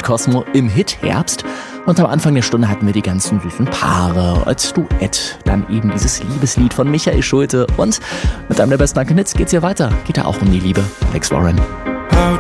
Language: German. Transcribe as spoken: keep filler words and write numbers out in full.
mit Cosmo im Hit Herbst. Und am Anfang der Stunde hatten wir die ganzen süßen Paare als Duett. Dann eben dieses Liebeslied von Michael Schulte. Und mit einem der besten Hits geht's hier weiter. Geht da auch um die Liebe. Alex Warren. How